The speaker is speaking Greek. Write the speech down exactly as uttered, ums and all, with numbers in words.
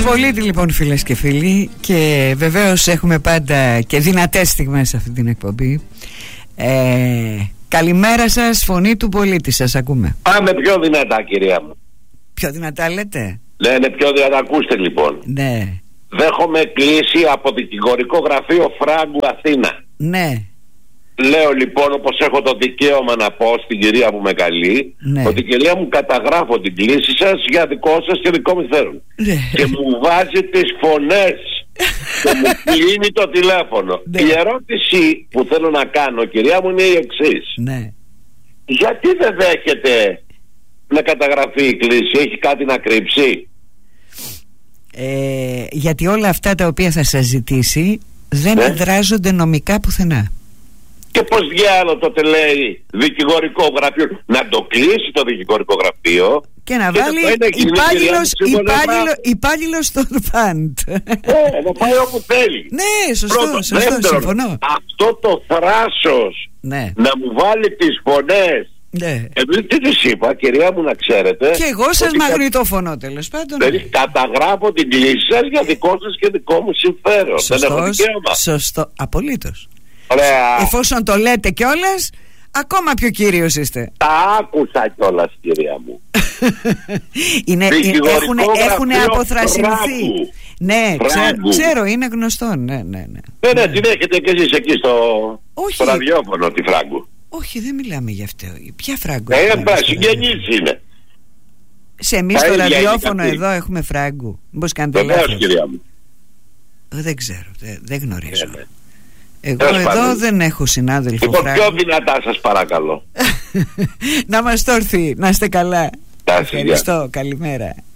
Πολίτη λοιπόν, φίλες και φίλοι, και βεβαίως έχουμε πάντα και δυνατές στιγμές σε αυτή την εκπομπή. ε, Καλημέρα σας, Φωνή του Πολίτη, σας ακούμε. Πάμε πιο δυνατά, κυρία μου. Πιο δυνατά λέτε? Ναι, είναι πιο δυνατά. Ακούστε λοιπόν. Ναι. Δέχομαι κλήση από δικηγορικό γραφείο Φράγκου, Αθήνα. Ναι. Λέω λοιπόν, όπως έχω το δικαίωμα να πω στην κυρία που με καλεί, ναι. ότι κυρία μου, καταγράφω την κλήση σας για δικό σας και δικό μου θέλουν. Ναι. Και μου βάζει τις φωνές και μου κλείνει το τηλέφωνο. Ναι. Η ερώτηση που θέλω να κάνω, κυρία μου, είναι η εξής. Ναι. Γιατί δεν δέχεται να καταγραφεί η κλήση? Έχει κάτι να κρύψει? Ε, γιατί όλα αυτά τα οποία θα σας ζητήσει δεν ναι. εδράζονται νομικά πουθενά. Και πως διάλογο τότε λέει δικηγορικό γραφείο? Να το κλείσει το δικηγορικό γραφείο και να και βάλει υπάλληλος, υπάλληλο, υπάλληλος στο φαντ. Ναι, να πάει όπου θέλει. Ναι, σωστό, Πρώτο, σωστό, δεύτερον, συμφωνώ. Αυτό το θράσος ναι. να μου βάλει τις φωνές. Ναι. Εμείς τι της είπα, κυρία μου, να ξέρετε. Και εγώ σας μαγνητοφωνώ, τέλος πάντων. Δηλαδή, ναι. καταγράφω την κλήση σας για δικό σας και δικό μου συμφέρον. Σωστός, δεν έχω δικαίωμα. Σωστό, απολύτως. Ωραία. Εφόσον το λέτε κιόλας, ακόμα πιο κύριος είστε. Τα άκουσα κιόλας, κυρία μου. είναι, έχουν, έχουν αποθρασινθεί. Ναι, ξέρω, ξέρω, είναι γνωστό. Ναι, ναι, ναι. Ναι, ναι, την έχετε κι εσείς εκεί στο, στο ραδιόφωνο, τη Φράγκου. Όχι, δεν μιλάμε γι' αυτό. Ποια Φράγκου? Ε, συγγενείς είναι. Σε εμείς το ραδιόφωνο εδώ έχουμε Φράγκου? Μήπως κάνετε λάθος? Βεβαίως, κυρία μου. Δεν ξέρω, δεν, δεν γνωρίζω. Ε, ναι. Εγώ Τέλος εδώ πάντων. Δεν έχω συνάδελφο λοιπόν, Φράγκου. Πιο δυνατά σας παρακαλώ. Να μας το έρθει, να είστε καλά. Τάση, Ευχαριστώ, καλημέρα.